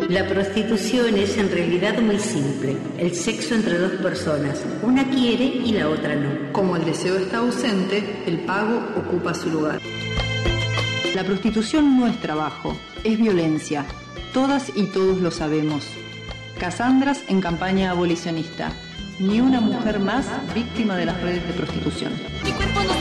La prostitución es en realidad muy simple. El sexo entre dos personas. Una quiere y la otra no. Como el deseo está ausente, el pago ocupa su lugar. La prostitución no es trabajo, es violencia. Todas y todos lo sabemos. Casandras en campaña abolicionista. Ni una mujer más víctima de las redes de prostitución.